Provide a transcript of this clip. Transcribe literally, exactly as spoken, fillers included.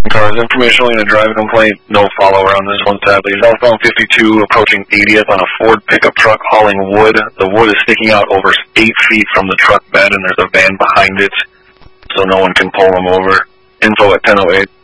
Cars, information in a driving complaint, no follower on this one, sadly. Southbound fifty-two approaching eightieth on a Ford pickup truck hauling wood. The wood is sticking out over eight feet from the truck bed, and there's a van behind it, so no one can pull them over. Info at ten oh eight.